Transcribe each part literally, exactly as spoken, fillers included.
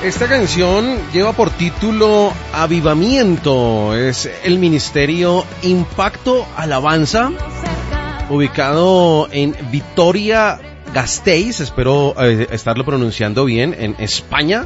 Esta canción lleva por título Avivamiento, es el ministerio Impacto Alabanza, ubicado en Vitoria Gasteiz, espero eh, estarlo pronunciando bien, en España.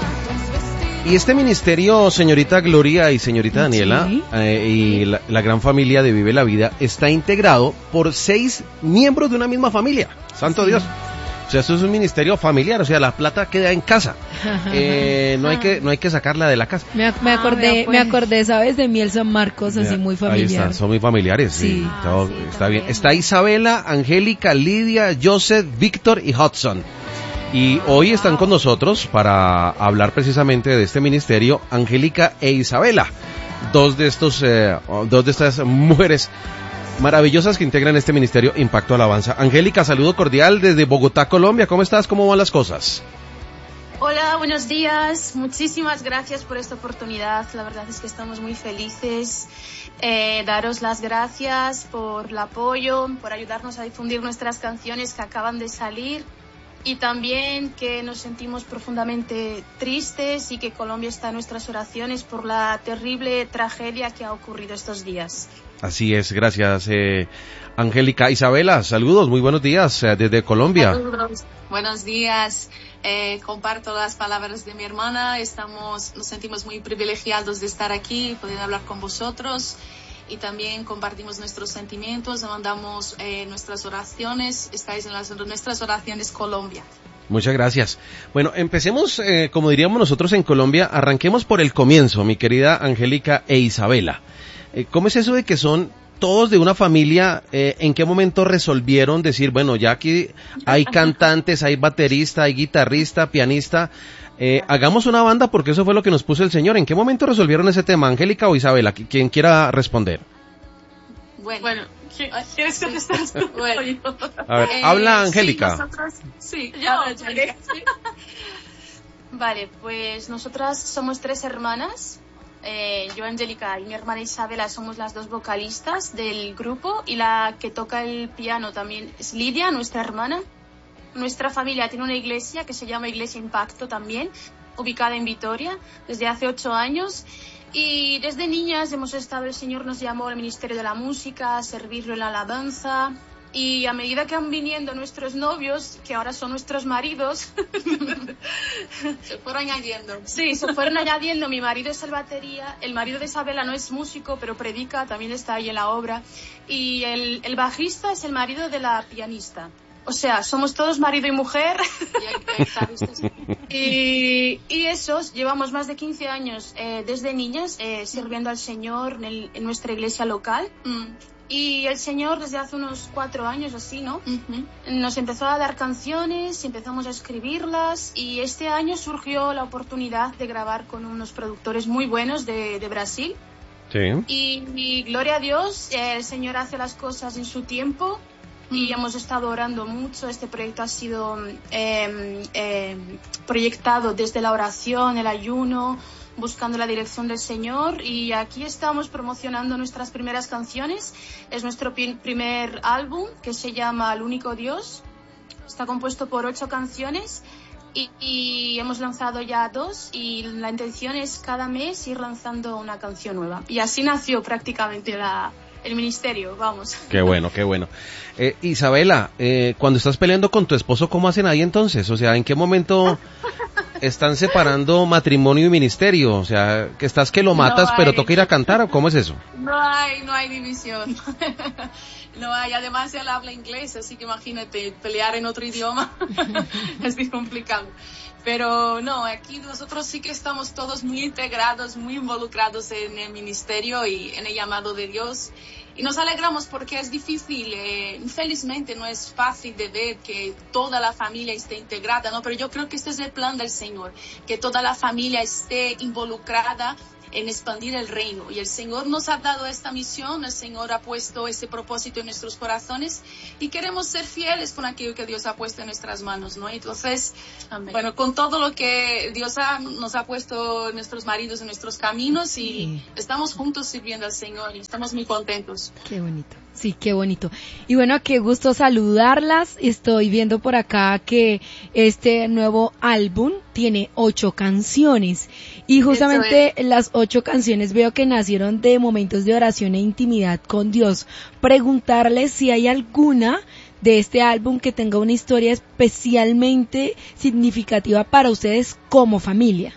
Y este ministerio, señorita Gloria y señorita Daniela, sí. eh, y la, la gran familia de Vive la Vida, está integrado por seis miembros de una misma familia. ¡Santo sí. Dios! O sea, esto es un ministerio familiar, o sea, la plata queda en casa. Eh, no hay que no hay que sacarla de la casa. Me, me acordé, ah, pues. me acordé, ¿sabes? De Miel San Marcos, así muy familiar. Ahí están, son muy familiares, sí. sí. Ah, Todo, sí está bien. Está Isabela, Angélica, Lidia, Joseph, Víctor y Hudson. Y hoy están con nosotros para hablar precisamente de este ministerio, Angélica e Isabela, dos de estos, eh, dos de estas mujeres maravillosas que integran este ministerio Impacto Alabanza. Angélica, saludo cordial desde Bogotá, Colombia. ¿Cómo estás? ¿Cómo van las cosas? Hola, buenos días. Muchísimas gracias por esta oportunidad. La verdad es que estamos muy felices. Eh, daros las gracias por el apoyo, por ayudarnos a difundir nuestras canciones que acaban de salir. Y también que nos sentimos profundamente tristes y que Colombia está en nuestras oraciones por la terrible tragedia que ha ocurrido estos días. Así es, gracias, eh, Angélica. Isabela, saludos, muy buenos días eh, desde Colombia. Saludos. Buenos días, eh, comparto las palabras de mi hermana, estamos, nos sentimos muy privilegiados de estar aquí, poder hablar con vosotros. Y también compartimos nuestros sentimientos, mandamos eh, nuestras oraciones, estáis en las, nuestras oraciones Colombia. Muchas gracias. Bueno, empecemos, eh, como diríamos nosotros en Colombia, arranquemos por el comienzo, mi querida Angélica e Isabela. Eh, ¿Cómo es eso de que son todos de una familia? Eh, ¿En qué momento resolvieron decir, bueno, ya aquí hay cantantes, hay baterista, hay guitarrista, pianista, Eh, hagamos una banda porque eso fue lo que nos puso el Señor? ¿En qué momento resolvieron ese tema, Angélica o Isabela? Quien quiera responder. Bueno, bueno ¿quieres contestar tú? Bueno. A ver, eh, habla Angélica. Sí, nosotros, sí, yo, vale. Vale, pues nosotras somos tres hermanas. Eh, yo, Angélica, y mi hermana Isabela somos las dos vocalistas del grupo, y la que toca el piano también es Lidia, nuestra hermana. Nuestra familia tiene una iglesia que se llama Iglesia Impacto también, ubicada en Vitoria, desde hace ocho años. Y desde niñas hemos estado, el Señor nos llamó al Ministerio de la Música, a servirlo en la alabanza. Y a medida que han viniendo nuestros novios, que ahora son nuestros maridos, se fueron añadiendo. Sí, se fueron añadiendo. Mi marido es el batería, el marido de Isabela no es músico, pero predica, también está ahí en la obra. Y el, el bajista es el marido de la pianista. O sea, somos todos marido y mujer. y, y esos, llevamos más de quince años eh, desde niñas eh, sirviendo al Señor en, el, en nuestra iglesia local. Mm. Y el Señor desde hace unos cuatro años así, ¿no? Uh-huh. Nos empezó a dar canciones, empezamos a escribirlas, y este año surgió la oportunidad de grabar con unos productores muy buenos de, de Brasil. Sí. Y, y gloria a Dios, eh, el Señor hace las cosas en su tiempo. Y hemos estado orando mucho. Este proyecto ha sido eh, eh, proyectado desde la oración, el ayuno, buscando la dirección del Señor, y aquí estamos promocionando nuestras primeras canciones. Es nuestro pi- primer álbum, que se llama El Único Dios. Está compuesto por ocho canciones y, y hemos lanzado ya dos, y la intención es cada mes ir lanzando una canción nueva. Y así nació prácticamente la... el ministerio, vamos. Qué bueno, qué bueno. Eh, Isabela, eh, cuando estás peleando con tu esposo, ¿cómo hacen ahí entonces? O sea, ¿en qué momento están separando matrimonio y ministerio? O sea, que estás que lo matas, no hay, pero toca ir a cantar, ¿o cómo es eso? No hay, no hay división. No hay, además él habla inglés, así que imagínate, pelear en otro idioma es muy complicado. Pero no, aquí nosotros sí que estamos todos muy integrados, muy involucrados en el ministerio y en el llamado de Dios. Y nos alegramos porque es difícil, eh, infelizmente no es fácil de ver que toda la familia esté integrada, ¿no? Pero yo creo que este es el plan del Señor, que toda la familia esté involucrada en expandir el reino. Y el Señor nos ha dado esta misión, el Señor ha puesto ese propósito en nuestros corazones y queremos ser fieles con aquello que Dios ha puesto en nuestras manos, ¿no? Entonces, Amén. Bueno, con todo lo que Dios ha, nos ha puesto nuestros maridos en nuestros caminos, y sí. Estamos juntos sirviendo al Señor y estamos muy contentos. Dios. Qué bonito. Sí, qué bonito. Y bueno, qué gusto saludarlas. Estoy viendo por acá que este nuevo álbum tiene ocho canciones. Y justamente las ocho canciones veo que nacieron de momentos de oración e intimidad con Dios. Preguntarles si hay alguna de este álbum que tenga una historia especialmente significativa para ustedes como familia.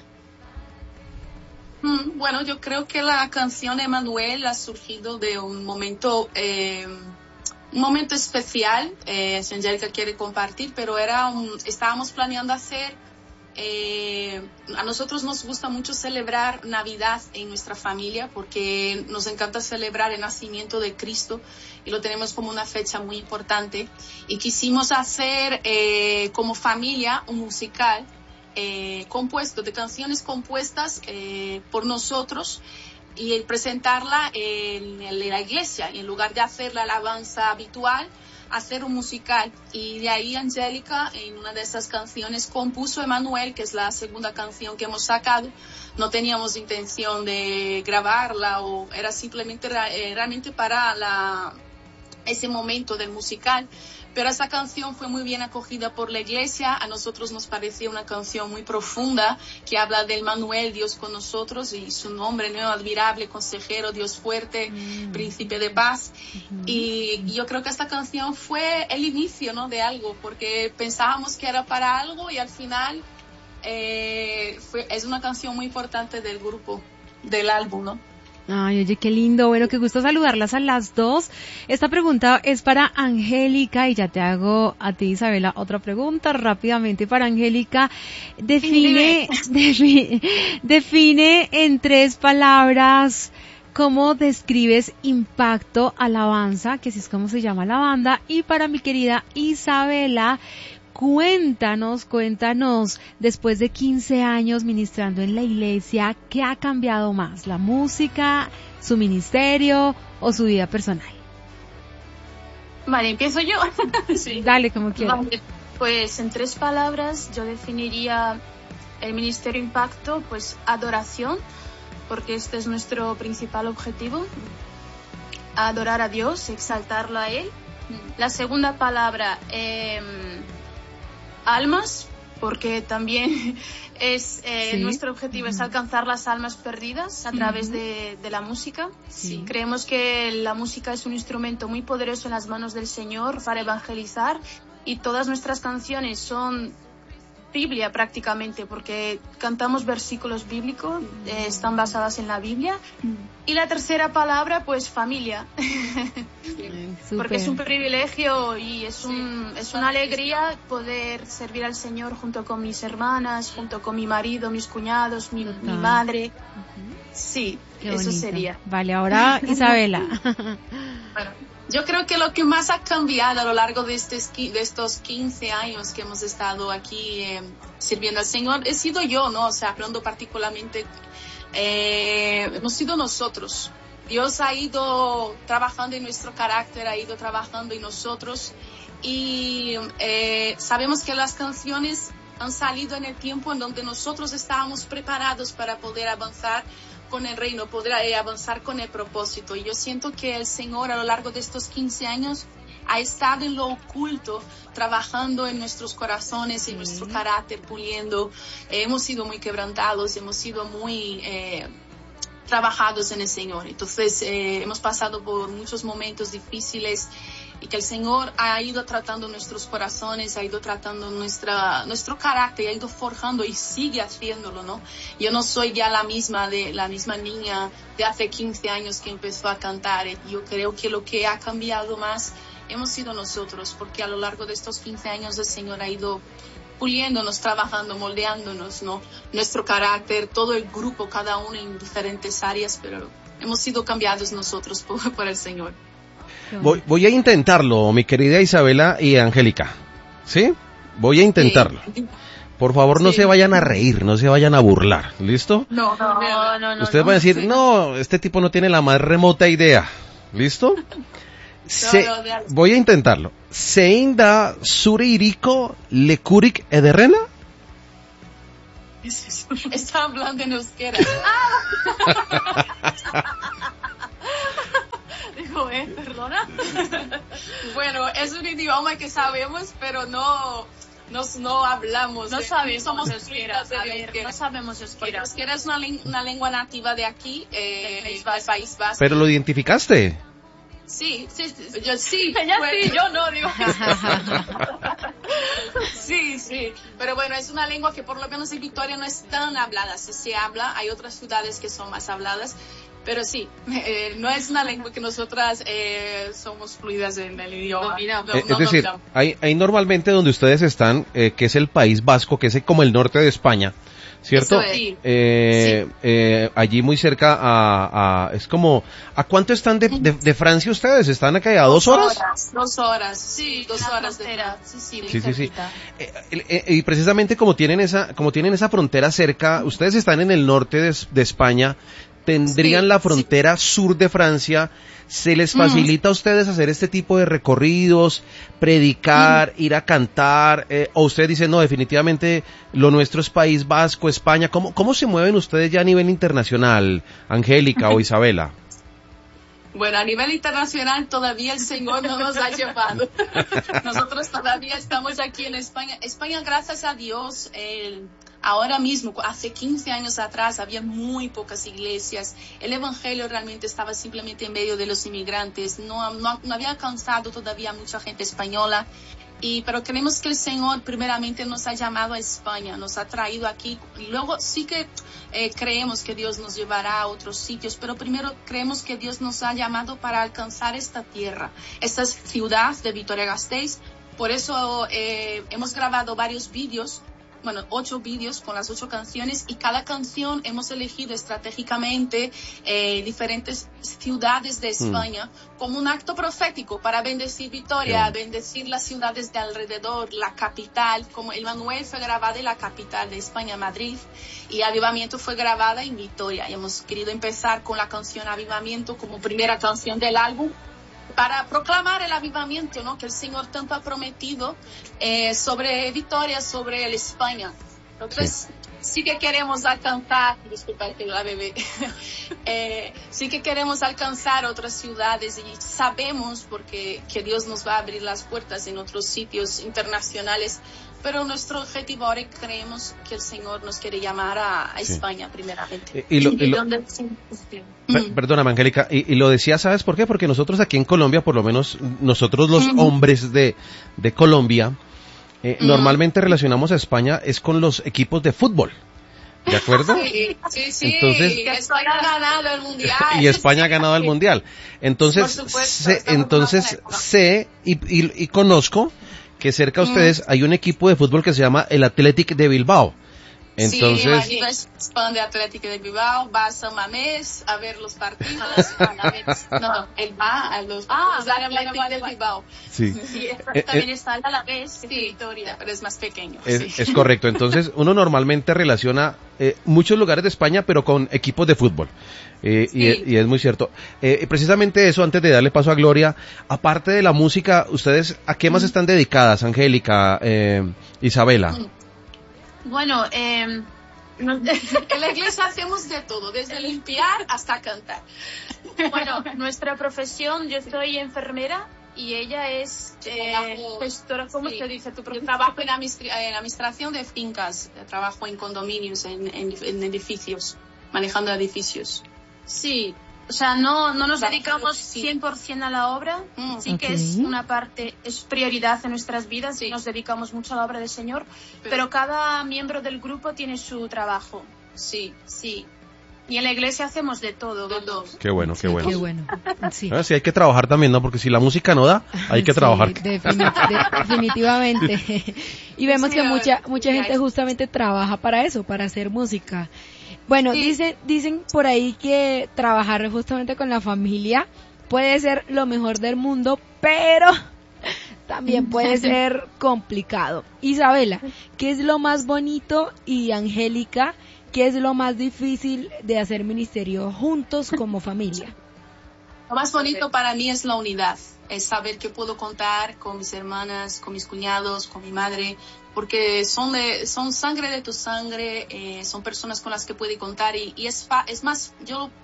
Bueno, yo creo que la canción Emanuel ha surgido de un momento, eh, un momento especial, eh, si Angélica quiere compartir, pero era un, estábamos planeando hacer, eh, a nosotros nos gusta mucho celebrar Navidad en nuestra familia porque nos encanta celebrar el nacimiento de Cristo y lo tenemos como una fecha muy importante y quisimos hacer eh, como familia un musical Eh, compuesto de canciones compuestas eh, por nosotros y el presentarla en, en la iglesia y en lugar de hacer la alabanza habitual hacer un musical y de ahí Angélica en una de esas canciones compuso Emanuel, que es la segunda canción que hemos sacado. No teníamos intención de grabarla o era simplemente eh, realmente para la, ese momento del musical. Pero esa canción fue muy bien acogida por la iglesia. A nosotros nos parecía una canción muy profunda que habla del Manuel, Dios con nosotros, y su nombre, ¿no? Admirable, consejero, Dios fuerte, mm. príncipe de paz. Mm-hmm. Y, y yo creo que esta canción fue el inicio, ¿no? de algo, porque pensábamos que era para algo y al final eh, fue, es una canción muy importante del grupo, del álbum, ¿no? Ay, oye, qué lindo. Bueno, qué gusto saludarlas a las dos. Esta pregunta es para Angélica y ya te hago a ti, Isabela, otra pregunta rápidamente para Angélica. Define, defi, define en tres palabras cómo describes Impacto Alabanza, que así es como se llama la banda. Y para mi querida Isabela, Cuéntanos, cuéntanos, después de quince años ministrando en la iglesia, ¿qué ha cambiado más? ¿La música, su ministerio o su vida personal? Vale, empiezo yo. Sí. Dale, como quieras. Vale, pues en tres palabras yo definiría el ministerio Impacto, pues adoración, porque este es nuestro principal objetivo, adorar a Dios, exaltarlo a Él. La segunda palabra, eh, almas, porque también es eh, sí. nuestro objetivo uh-huh. es alcanzar las almas perdidas a través uh-huh. de, de la música. Sí. Creemos que la música es un instrumento muy poderoso en las manos del Señor para evangelizar y todas nuestras canciones son Biblia prácticamente, porque cantamos versículos bíblicos, eh, están basadas en la Biblia. Y la tercera palabra, pues familia, porque es un privilegio y es un es una alegría poder servir al Señor junto con mis hermanas, junto con mi marido, mis cuñados, mi, mi madre. Sí, qué eso bonito. Sería. Vale, ahora Isabela. Bueno, yo creo que lo que más ha cambiado a lo largo de, este, de estos quince años que hemos estado aquí eh, sirviendo al Señor he sido yo, ¿no? O sea, hablando particularmente, eh, hemos sido nosotros. Dios ha ido trabajando en nuestro carácter, ha ido trabajando en nosotros y eh, sabemos que las canciones han salido en el tiempo en donde nosotros estábamos preparados para poder avanzar con el reino, poder avanzar con el propósito. Y yo siento que el Señor a lo largo de estos quince años ha estado en lo oculto, trabajando en nuestros corazones, en sí. nuestro carácter, puliendo. Eh, hemos sido muy quebrantados, hemos sido muy eh, trabajados en el Señor. Entonces eh, hemos pasado por muchos momentos difíciles y que el Señor ha ido tratando nuestros corazones, ha ido tratando nuestra, nuestro carácter, ha ido forjando y sigue haciéndolo, ¿no? Yo no soy ya la misma de la misma niña de hace quince años que empezó a cantar. Yo creo que lo que ha cambiado más hemos sido nosotros, porque a lo largo de estos quince años el Señor ha ido puliéndonos, trabajando, moldeándonos, ¿no? Nuestro carácter, todo el grupo, cada uno en diferentes áreas, pero hemos sido cambiados nosotros por, por el Señor. Voy, voy a intentarlo, mi querida Isabela y Angélica, ¿sí? Voy a intentarlo. Sí. Por favor, no sí. se vayan a reír, no se vayan a burlar, ¿listo? No, no, no. no, no Ustedes no, van a decir, sí. no, este tipo no tiene la más remota idea, ¿listo? Se, no, no, no. Voy a intentarlo. Zein da zure iriko lekurik ederrena? Está hablando en euskera. Joder, perdona. Bueno, es un idioma que sabemos, pero no, no, no hablamos. No de, sabemos somos euskera. fluidas de A ver, euskera. no sabemos Porque euskera. euskera es una, una lengua nativa de aquí, eh, Del País del País Vasco. Pero lo identificaste. Sí, sí, sí, yo sí. Ella bueno. sí, yo no, digo. Sí, sí, pero bueno, es una lengua que por lo menos en Victoria no es tan hablada. Si se habla, hay otras ciudades que son más habladas, pero sí, eh, no es una lengua que nosotras eh, somos fluidas en el idioma. Dominamos. No, Eh, no es decir, dominamos. hay, hay normalmente donde ustedes están, eh, que es el País Vasco, que es como el norte de España, ¿cierto? Eso es. Sí. Eh, eh, allí muy cerca a, a, es como, ¿a cuánto están de, de, de Francia ustedes? ¿Están acá a dos horas? Dos horas, sí, dos La horas de frontera. sí, sí, muy Sí, sí, sí. cerquita. Eh, eh, eh, y precisamente como tienen esa, como tienen esa frontera cerca, ustedes están en el norte de, de España, tendrían Sí, la sí. frontera sur de Francia, ¿se les facilita a ustedes hacer este tipo de recorridos, predicar, ir a cantar, eh, o ustedes dicen, no, definitivamente lo nuestro es País Vasco, España? ¿Cómo, cómo se mueven ustedes ya a nivel internacional, Angélica o Isabela? Bueno, a nivel internacional todavía el Señor no nos ha llevado. Nosotros todavía estamos aquí en España. España, gracias a Dios, eh, ahora mismo, hace quince años atrás, había muy pocas iglesias. El Evangelio realmente estaba simplemente en medio de los inmigrantes. No, no, no había alcanzado todavía mucha gente española. Y, pero creemos que el Señor primeramente nos ha llamado a España, nos ha traído aquí. Y luego sí que eh, creemos que Dios nos llevará a otros sitios, pero primero creemos que Dios nos ha llamado para alcanzar esta tierra, esta ciudad de Vitoria-Gasteiz. Por eso eh, hemos grabado varios vídeos, bueno, ocho vídeos con las ocho canciones, y cada canción hemos elegido estratégicamente eh, diferentes ciudades de España mm. como un acto profético para bendecir Vitoria, sí. bendecir las ciudades de alrededor, la capital, como El Manuel fue grabada en la capital de España, Madrid, y Avivamiento fue grabada en Vitoria. Y hemos querido empezar con la canción Avivamiento como primera canción del álbum, para proclamar el avivamiento, ¿no?, que el Señor tanto ha prometido eh, sobre Vitoria, sobre el España. Entonces, sí, sí que queremos alcanzar, disculpa que la bebé, eh, sí que queremos alcanzar otras ciudades, y sabemos porque que Dios nos va a abrir las puertas en otros sitios internacionales, pero nuestro objetivo ahora creemos que el Señor nos quiere llamar a, a sí. España primeramente. Y, y lo, y lo, per, perdóname, Angélica, y, y lo decía, ¿sabes por qué? Porque nosotros aquí en Colombia, por lo menos nosotros los uh-huh. hombres de, de Colombia, eh, uh-huh. normalmente relacionamos a España es con los equipos de fútbol. ¿De acuerdo? Sí, sí, sí. Entonces, España ha ganado el mundial. Y España ha ganado el mundial. Entonces, supuesto, sé, entonces sé y, y, y conozco que cerca de ustedes mm. hay un equipo de fútbol que se llama el Athletic de Bilbao. Entonces, sí, es fan de Athletic de Bilbao, va a San Mamés a ver los partidos. No, él va a los ah, partidos de Athletic de Bilbao. Sí. Sí, eh, también eh, está a la vez, sí, Victoria, pero es más pequeño. Es, sí. es correcto. Entonces, uno normalmente relaciona eh, muchos lugares de España, pero con equipos de fútbol. Eh, sí. y, y es muy cierto. Eh, precisamente eso, antes de darle paso a Gloria, aparte de la música, ¿ustedes a qué más mm. están dedicadas, Angélica, eh, Isabela? Mm. Bueno, eh, no, en la iglesia hacemos de todo, desde limpiar hasta cantar. Bueno, nuestra profesión, yo soy enfermera y ella es eh, gestora, ¿cómo sí. se dice tu profesión? Yo trabajo en, administra- en administración de fincas, trabajo en condominios, en, en, en edificios, manejando edificios. Sí. O sea, no, no nos dedicamos cien por ciento a la obra, mm, sí que okay. es una parte, es prioridad en nuestras vidas, sí. nos dedicamos mucho a la obra del Señor, pero, pero cada miembro del grupo tiene su trabajo. Sí, sí. Y en la iglesia hacemos de todo. De todo. Qué bueno, qué bueno. Qué bueno. Sí. Ah, sí, hay que trabajar también, ¿no? Porque si la música no da, hay que sí, trabajar. Definit- definitivamente. Y vemos sí, que mucha mucha sí, gente justamente trabaja para eso, para hacer música. Bueno, sí. dicen, dicen por ahí que trabajar justamente con la familia puede ser lo mejor del mundo, pero también puede ser complicado. Isabela, ¿qué es lo más bonito? Y Angélica, ¿qué es lo más difícil de hacer ministerio juntos como familia? Lo más bonito para mí es la unidad, es saber que puedo contar con mis hermanas, con mis cuñados, con mi madre, porque son de, son sangre de tu sangre, eh, son personas con las que puedes contar y, y es, fa, es más, yo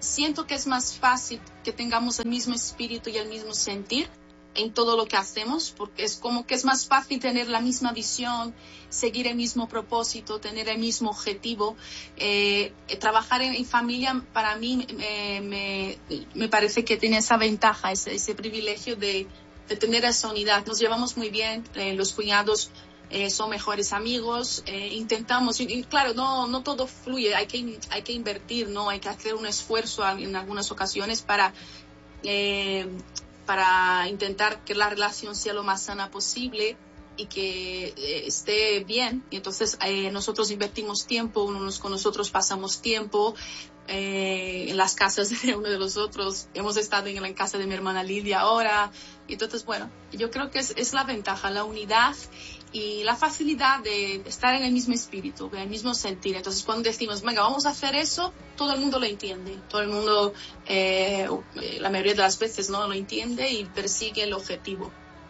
siento que es más fácil que tengamos el mismo espíritu y el mismo sentir en todo lo que hacemos, porque es como que es más fácil tener la misma visión, seguir el mismo propósito, tener el mismo objetivo. Eh, trabajar en, en familia para mí eh, me, me parece que tiene esa ventaja, ese, ese privilegio de, de tener esa unidad. Nos llevamos muy bien, eh, los cuñados eh, son mejores amigos, eh, intentamos, y, y claro, no, no todo fluye, hay que, hay que invertir, ¿no? Hay que hacer un esfuerzo en algunas ocasiones para... Eh, para intentar que la relación sea lo más sana posible y que eh, esté bien. Y entonces eh, nosotros invertimos tiempo, unos con nosotros pasamos tiempo eh, en las casas de uno de los otros. Hemos estado en la casa de mi hermana Lidia ahora. Y entonces, bueno, yo creo que es, es la ventaja, la unidad y la facilidad de estar en el mismo espíritu, en el mismo sentir. Entonces, cuando decimos, venga, vamos a hacer eso, todo el mundo lo entiende. Todo el mundo, eh, la mayoría de las veces, no lo entiende y persigue el objetivo.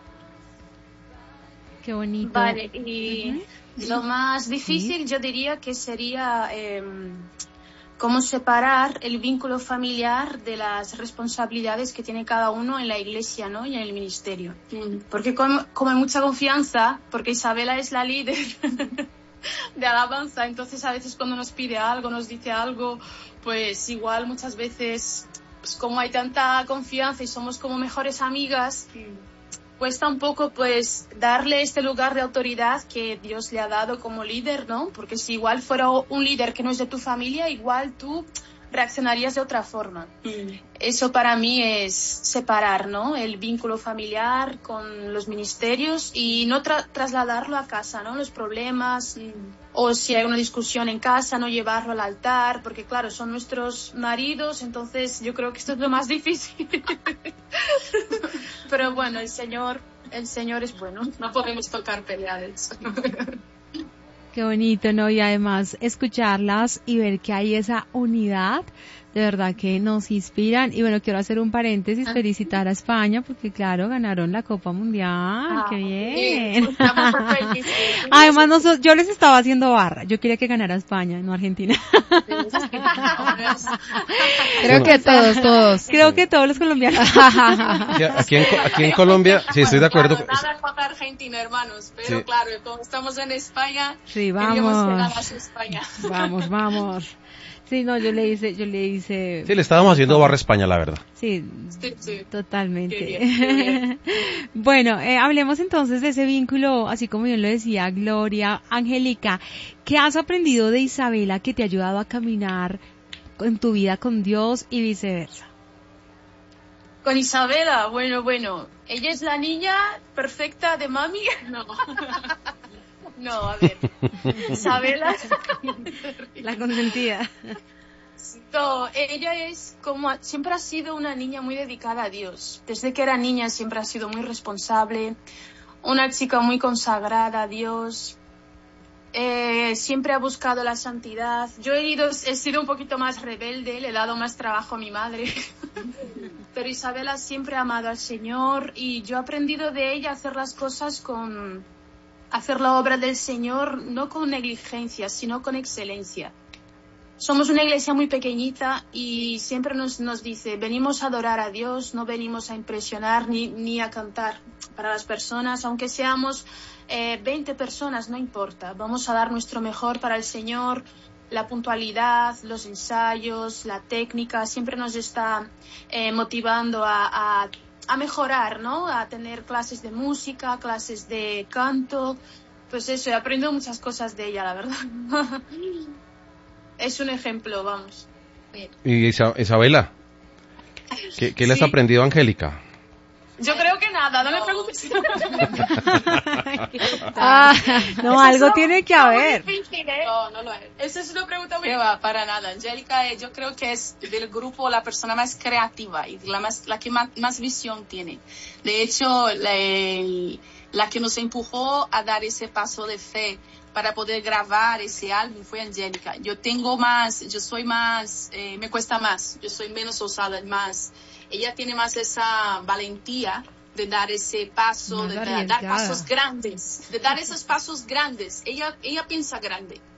Qué bonito. Vale, y uh-huh. lo más difícil ¿Sí? yo diría que sería eh, cómo separar el vínculo familiar de las responsabilidades que tiene cada uno en la iglesia, ¿no? Y en el ministerio. Mm. Porque como, como hay mucha confianza, porque Isabela es la líder de alabanza, entonces a veces cuando nos pide algo, nos dice algo, pues igual muchas veces, pues como hay tanta confianza y somos como mejores amigas, mm. cuesta un poco pues darle este lugar de autoridad que Dios le ha dado como líder, ¿no? Porque si igual fuera un líder que no es de tu familia, igual tú reaccionarías de otra forma. Mm. Eso para mí es separar, ¿no? El vínculo familiar con los ministerios y no tra- trasladarlo a casa, ¿no? Los problemas mm. o si hay una discusión en casa, no llevarlo al altar, porque claro, son nuestros maridos, entonces yo creo que esto es lo más difícil. Pero bueno, el Señor, el Señor es bueno. No podemos tocar peleas. Qué bonito, ¿no? Y además escucharlas y ver que hay esa unidad, de verdad que nos inspiran. Y bueno, quiero hacer un paréntesis, felicitar a España, porque claro, ganaron la Copa Mundial. Ah, ¡qué bien! Sí, además, nosotros, yo les estaba haciendo barra. Yo quería que ganara España, no Argentina. Creo que todos, todos. Creo que todos los colombianos. Aquí en, aquí en Colombia, sí, estoy de acuerdo. Claro, nada contra Argentina, hermanos, pero sí. Claro, como estamos en España, sí, vamos. España. Vamos, vamos. Sí, no, yo le hice, yo le hice. Sí, le estábamos haciendo barra a España, la verdad. Sí, sí, sí. Totalmente. Qué bien, qué bien. Bueno, eh, hablemos entonces de ese vínculo, así como bien lo decía Gloria. Angélica, ¿qué has aprendido de Isabela que te ha ayudado a caminar en tu vida con Dios y viceversa? Con Isabela, bueno, bueno, ella es la niña perfecta de mami. No. No, a ver, Isabela, la consentida. No, ella es como, siempre ha sido una niña muy dedicada a Dios. Desde que era niña siempre ha sido muy responsable, una chica muy consagrada a Dios. Eh, siempre ha buscado la santidad. Yo he, ido, he sido un poquito más rebelde, le he dado más trabajo a mi madre. Pero Isabela siempre ha amado al Señor y yo he aprendido de ella a hacer las cosas con... hacer la obra del Señor no con negligencia, sino con excelencia. Somos una iglesia muy pequeñita y siempre nos, nos dice, venimos a adorar a Dios, no venimos a impresionar ni, ni a cantar para las personas, aunque seamos eh, veinte personas, no importa, vamos a dar nuestro mejor para el Señor. La puntualidad, los ensayos, la técnica, siempre nos está eh, motivando a, a a mejorar, ¿no? A tener clases de música, clases de canto. Pues eso, he aprendido muchas cosas de ella, la verdad. Es un ejemplo, vamos. Y Isa- Isabela, ¿qué, qué le has sí. aprendido a Angélica? Yo creo que nada, no, no. me preguntes. ah, no, algo tiene que haber. Difícil, ¿eh? No, no lo es. Esa es una pregunta muy... va, para nada. Angélica, yo creo que es del grupo la persona más creativa y la, más, la que más, más visión tiene. De hecho, la, el, la que nos empujó a dar ese paso de fe para poder grabar ese álbum fue Angélica. Yo tengo más, yo soy más, eh, me cuesta más, yo soy menos osada, más... Ella tiene más esa valentía de dar ese paso, más de dar, dar pasos grandes, de dar esos pasos grandes. Ella, ella piensa grande.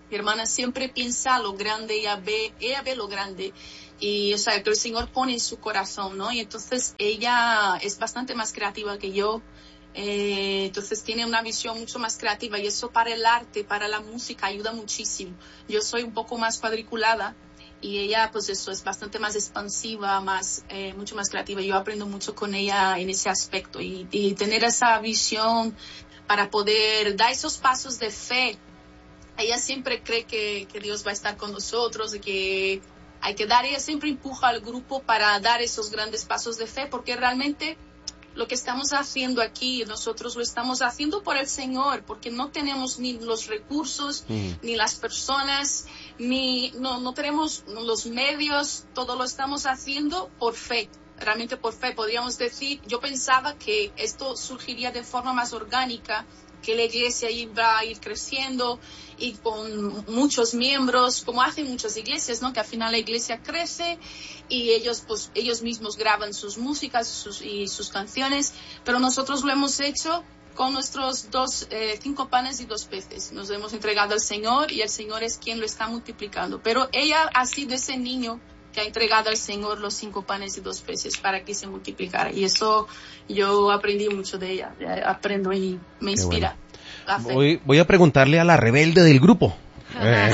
Mi hermana siempre piensa lo grande, ella ve, ella ve lo grande. Y, o sea, que el Señor pone en su corazón, ¿no? Y entonces ella es bastante más creativa que yo. Eh, entonces tiene una visión mucho más creativa y eso para el arte, para la música ayuda muchísimo. Yo soy un poco más cuadriculada y ella pues eso es bastante más expansiva, más eh, mucho más creativa. Yo aprendo mucho con ella en ese aspecto y, y tener esa visión para poder dar esos pasos de fe. Ella siempre cree que, que Dios va a estar con nosotros y que hay que dar, ella siempre empuja al grupo para dar esos grandes pasos de fe porque realmente lo que estamos haciendo aquí, nosotros lo estamos haciendo por el Señor, porque no tenemos ni los recursos, mm. ni las personas, ni no, no tenemos los medios, todo lo estamos haciendo por fe, realmente por fe. Podríamos decir, yo pensaba que esto surgiría de forma más orgánica, que la iglesia iba a ir creciendo y con muchos miembros, como hacen muchas iglesias, ¿no? Que al final la iglesia crece y ellos, pues, ellos mismos graban sus músicas sus, y sus canciones, pero nosotros lo hemos hecho con nuestros dos, eh, cinco panes y dos peces. Nos hemos entregado al Señor y el Señor es quien lo está multiplicando. Pero ella ha sido ese niño que ha entregado al Señor los cinco panes y dos peces para que se multiplicara. Y eso yo aprendí mucho de ella, aprendo y me inspira. Bueno. Voy, voy a preguntarle a la rebelde del grupo. Eh.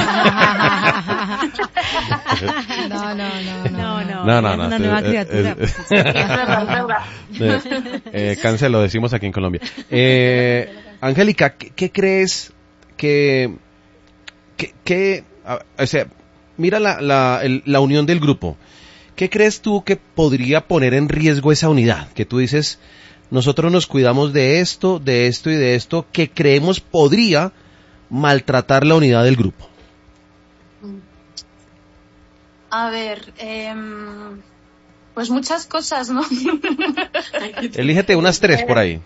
No, no, no, no, no, no, no, no, una nueva eh, criatura. Eh, eh, eh, Cáncer, lo decimos aquí en Colombia. Eh, Angélica, ¿qué, ¿qué crees que, que, que o sea, mira la, la, el, la unión del grupo? ¿Qué crees tú que podría poner en riesgo esa unidad? Que tú dices, nosotros nos cuidamos de esto, de esto y de esto, que creemos podría maltratar la unidad del grupo. A ver, eh, pues muchas cosas, ¿no? Elígete unas tres por ahí.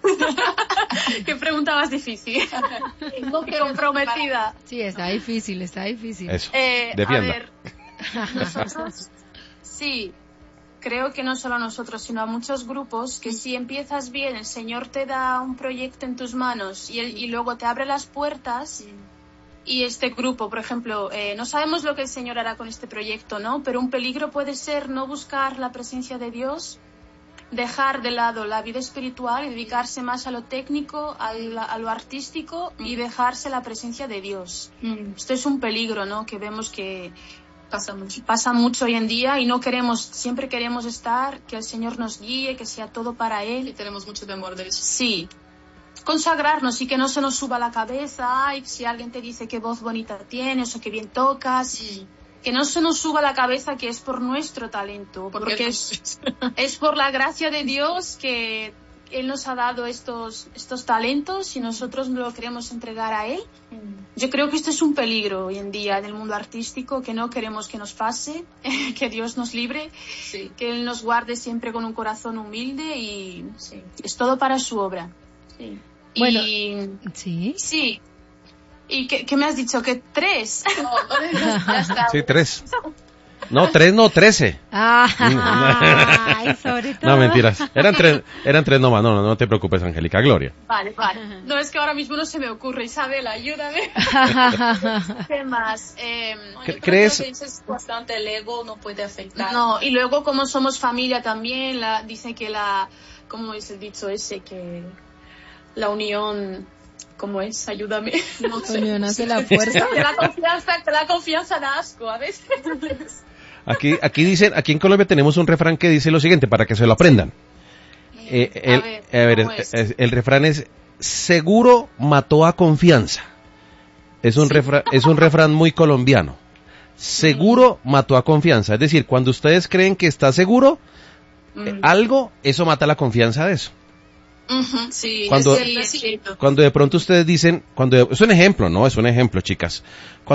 Qué pregunta más difícil. Qué comprometida. Sí, está difícil, está difícil. Eso, eh, defienda. A ver, nosotros, sí, creo que no solo a nosotros, sino a muchos grupos, que si empiezas bien, el Señor te da un proyecto en tus manos y, el, y luego te abre las puertas. Y este grupo, por ejemplo, eh, no sabemos lo que el Señor hará con este proyecto, ¿no? Pero un peligro puede ser no buscar la presencia de Dios, dejar de lado la vida espiritual y dedicarse más a lo técnico, a, la, a lo artístico y dejarse la presencia de Dios. Mm. Esto es un peligro, ¿no? Que vemos que pasa mucho. pasa mucho hoy en día y no queremos, siempre queremos estar, que el Señor nos guíe, que sea todo para Él. Y tenemos mucho temor de eso. Sí. Consagrarnos y que no se nos suba la cabeza, ay, si alguien te dice qué voz bonita tienes o qué bien tocas, mm. que no se nos suba la cabeza que es por nuestro talento, porque, porque es, es por la gracia de Dios que Él nos ha dado estos, estos talentos y nosotros lo queremos entregar a Él. Mm. Yo creo que esto es un peligro hoy en día en el mundo artístico, que no queremos que nos pase, que Dios nos libre, sí. que Él nos guarde siempre con un corazón humilde y sí. es todo para su obra. Sí. Bueno, y, sí. Sí. ¿Y qué, qué me has dicho? ¿Que tres? No, ya está. Sí, tres. No, tres, no, trece. Ah, ay, sobre todo. No, mentiras. Eran tres, eran tres nomás. No, no, no te preocupes, Angélica. Gloria. Vale, vale. No, es que ahora mismo no se me ocurre. Isabel, ayúdame. ¿Qué más? Eh, bueno, ¿Crees? Que es bastante el ego, no puede afectar. No, y luego como somos familia también, la, dicen que la... ¿Cómo es el dicho ese? Que la unión... ¿Cómo es? Ayúdame. No sé. Unión hace la fuerza. Te la confianza, te la confianza da asco a veces. Aquí, aquí dicen, aquí en Colombia tenemos un refrán que dice lo siguiente, para que se lo aprendan. Eh, el, a ver, a ver es, es, el refrán es, seguro mató a confianza. Es un, sí. refrán, es un refrán muy colombiano. Seguro sí. mató a confianza. Es decir, cuando ustedes creen que está seguro, mm. eh, algo, eso mata la confianza de eso. Uh-huh, sí, cuando, es cierto. Cuando de pronto ustedes dicen, cuando es un ejemplo, ¿no? Es un ejemplo, chicas. Cuando